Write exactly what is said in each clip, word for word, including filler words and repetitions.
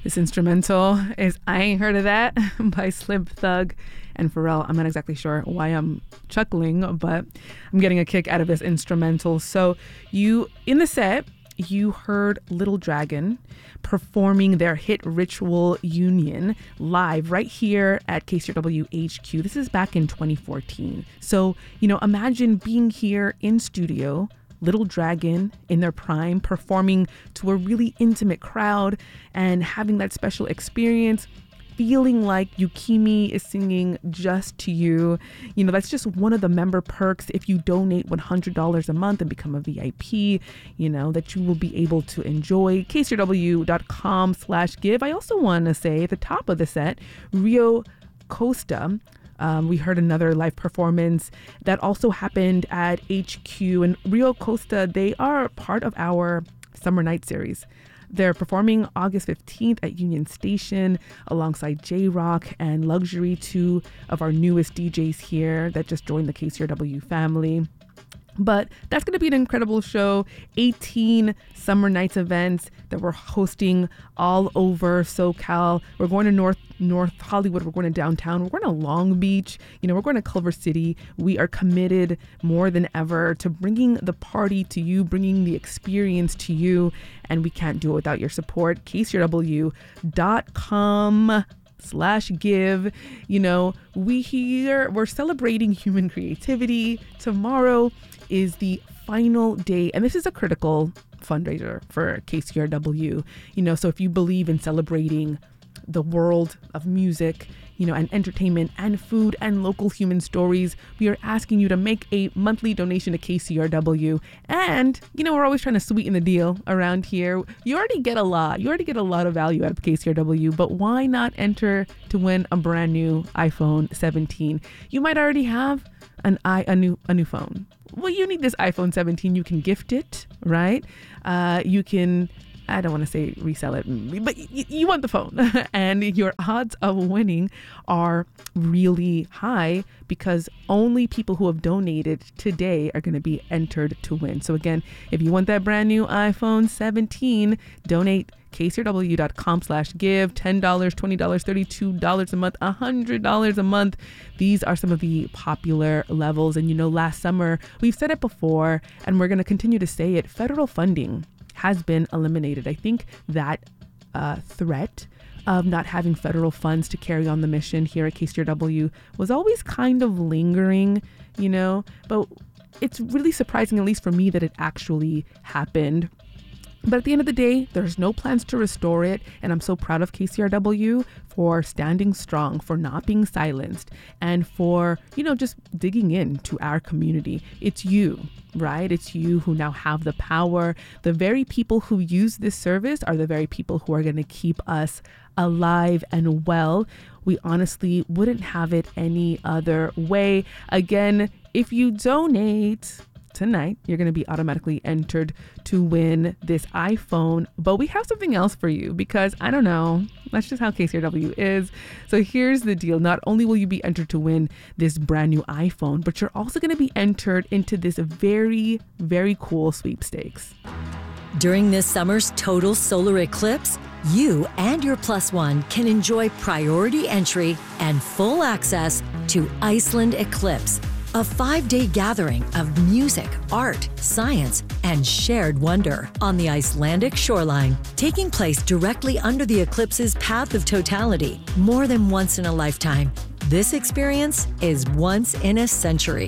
This instrumental is I Ain't Heard of That by Slim Thug and Pharrell. I'm not exactly sure why I'm chuckling, but I'm getting a kick out of this instrumental. So you, in the set, you heard Little Dragon performing their hit Ritual Union live right here at K C R W H Q. This is back in twenty fourteen. So, you know, imagine being here in studio, Little Dragon in their prime, performing to a really intimate crowd and having that special experience, feeling like Yukimi is singing just to you. You know, that's just one of the member perks. If you donate one hundred dollars a month and become a V I P, you know, that you will be able to enjoy. K C R W dot com slash give. I also want to say at the top of the set, Rio Costa, Um, we heard another live performance that also happened at H Q. And Rio Costa, they are part of our Summer Night series. They're performing August fifteenth at Union Station alongside J-Rock and Luxury, two of our newest D Js here that just joined the K C R W family. But that's going to be an incredible show. eighteen Summer Nights events that we're hosting all over SoCal. We're going to North North Hollywood. We're going to downtown. We're going to Long Beach. You know, we're going to Culver City. We are committed more than ever to bringing the party to you, bringing the experience to you. And we can't do it without your support. K C R W dot com slash give. You know, we here, we're celebrating human creativity. Tomorrow is the final day, and this is a critical fundraiser for K C R W. You know, so if you believe in celebrating the world of music, you know, and entertainment and food and local human stories, we are asking you to make a monthly donation to K C R W. And, you know, we're always trying to sweeten the deal around here. You already get a lot. You already get a lot of value out of K C R W, but why not enter to win a brand new iPhone seventeen? You might already have an i a new a new phone. Well, you need this iPhone seventeen. You can gift it, right? Uh, you can, I don't want to say resell it, but y- you want the phone. And your odds of winning are really high because only people who have donated today are going to be entered to win. So again, if you want that brand new iPhone seventeen, donate K C R W dot com slash give. ten dollars, twenty dollars, thirty-two dollars a month, one hundred dollars a month. These are some of the popular levels. And you know, last summer, we've said it before, and we're going to continue to say it, federal funding has been eliminated. I think that uh, threat of not having federal funds to carry on the mission here at K C R W was always kind of lingering, you know, but it's really surprising, at least for me, that it actually happened. But at the end of the day, there's no plans to restore it. And I'm so proud of K C R W for standing strong, for not being silenced, and for, you know, just digging into our community. It's you, right? It's you who now have the power. The very people who use this service are the very people who are going to keep us alive and well. We honestly wouldn't have it any other way. Again, if you donate tonight, you're going to be automatically entered to win this iPhone. But we have something else for you because, I don't know, that's just how K C R W is. So here's the deal. Not only will you be entered to win this brand new iPhone, but you're also going to be entered into this very, very cool sweepstakes. During this summer's total solar eclipse, you and your plus one can enjoy priority entry and full access to Iceland Eclipse, a five-day gathering of music, art, science, and shared wonder on the Icelandic shoreline, taking place directly under the eclipse's path of totality. More than once in a lifetime, this experience is once in a century.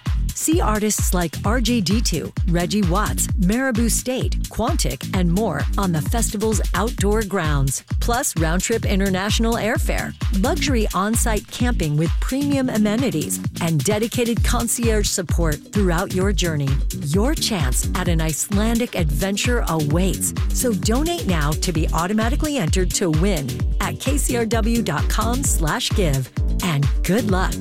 See artists like R J D two, Reggie Watts, Marabou State, Quantic, and more on the festival's outdoor grounds. Plus round-trip international airfare, luxury on-site camping with premium amenities, and dedicated concierge support throughout your journey. Your chance at an Icelandic adventure awaits. So donate now to be automatically entered to win at K C R W dot com slash give. And good luck.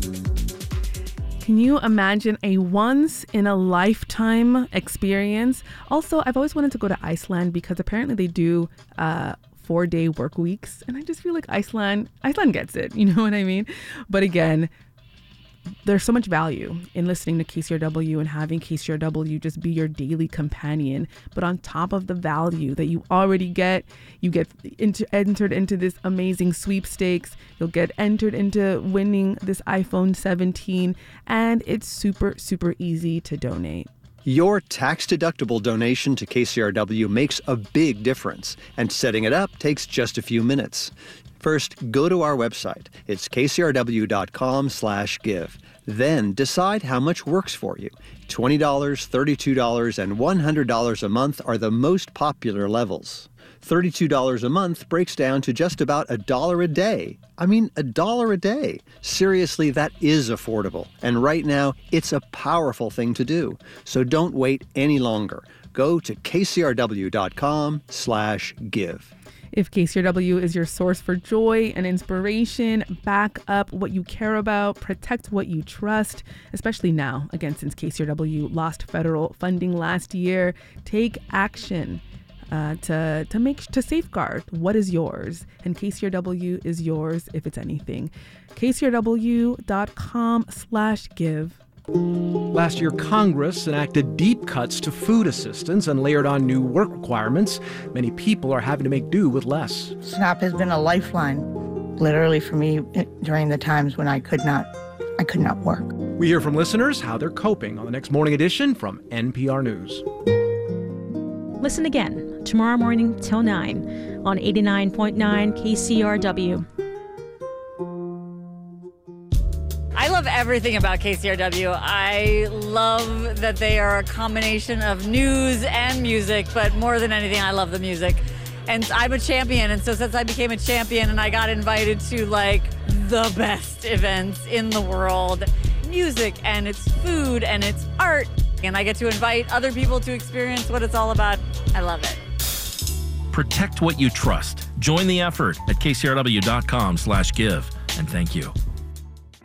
Can you imagine a once-in-a-lifetime experience? Also, I've always wanted to go to Iceland because apparently they do uh, four-day work weeks. And I just feel like Iceland, Iceland gets it. You know what I mean? But again, there's so much value in listening to K C R W and having K C R W just be your daily companion. But on top of the value that you already get, you get into, entered into this amazing sweepstakes. You'll get entered into winning this iPhone seventeen, and it's super, super easy to donate. Your tax-deductible donation to K C R W makes a big difference, and setting it up takes just a few minutes. First, go to our website. It's kcrw.com slash give. Then decide how much works for you. twenty dollars, thirty-two dollars, and one hundred dollars a month are the most popular levels. thirty-two dollars a month breaks down to just about a dollar a day. I mean, a dollar a day. Seriously, that is affordable. And right now, it's a powerful thing to do. So don't wait any longer. Go to kcrw.com slash give. If K C R W is your source for joy and inspiration, back up what you care about, protect what you trust, especially now. Again, since K C R W lost federal funding last year, take action uh, to to make to safeguard what is yours. And K C R W is yours if it's anything. kcrw.com slash give. Last year, Congress enacted deep cuts to food assistance and layered on new work requirements. Many people are having to make do with less. SNAP has been a lifeline, literally, for me during the times when I could not, I could not work. We hear from listeners how they're coping on the next morning edition from N P R News. Listen again tomorrow morning till nine on eighty-nine point nine K C R W. I love everything about K C R W. I love that they are a combination of news and music, but more than anything, I love the music. And I'm a champion, and so since I became a champion and I got invited to like the best events in the world, music and it's food and it's art, and I get to invite other people to experience what it's all about, I love it. Protect what you trust. Join the effort at kcrw.com slash give. And thank you.